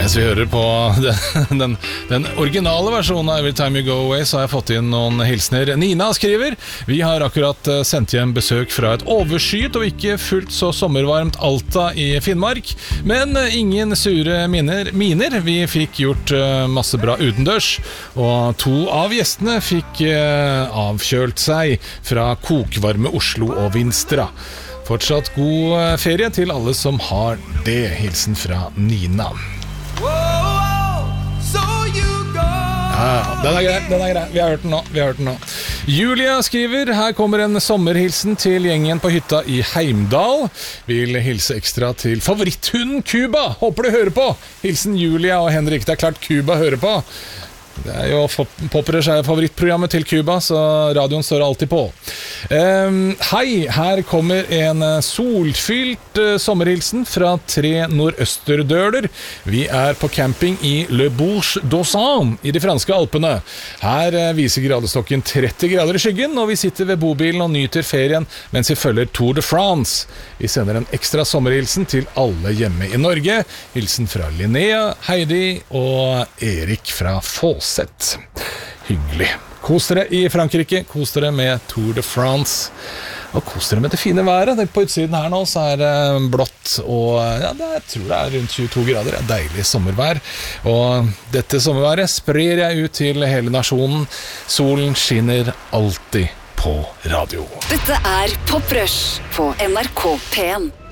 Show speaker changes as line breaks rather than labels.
Mens vi hører på den originale versjonen av Every Time You Go Away, så har jeg fått inn noen hilsner. Nina skriver: Vi har akkurat sendt hjem besøk fra et overskyet og ikke fullt så sommervarmt Alta i Finnmark, men ingen sure miner. Vi fikk gjort masse bra utendørs, og 2 av gjestene fikk avkjølt seg fra kokvarme Oslo og Vinstra. Fortsatt god ferie til alle som har det. Hilsen fra Nina. Ja, den er grei. Vi har hørt den nå. Julia skriver: Her kommer en sommerhilsen til gjengen på hytta i Heimdal. Vil hilse ekstra til favoritthunden Cuba. Håper du hører på. Hilsen Julia og Henrik. Det er klart Cuba hører på. Det er jo Popprørs favorittprogrammet til Cuba, så radioen står alltid på. Hei, her kommer en solfylt sommerhilsen fra 3 nordøsterdøler. Vi er på camping i Le Bourg d'Ossam i de franske Alpene. Her viser gradestokken 30 grader i skyggen, og vi sitter ved bobilen og nyter ferien mens vi følger Tour de France. Vi sender en ekstra sommerhilsen til alle hjemme i Norge. Hilsen fra Linnea, Heidi og Erik fra Fås. Hyggelig. Kos dere i Frankrike, kos dere med Tour de France, og kos dere med det fine været. På utsiden her nå så er det blått, og ja, jeg tror det er rundt 22 grader. Det er deilig sommervær, og dette sommerværet sprer jeg ut til hele nasjonen. Solen skinner alltid på radio.
Dette er Poprush på NRK P1.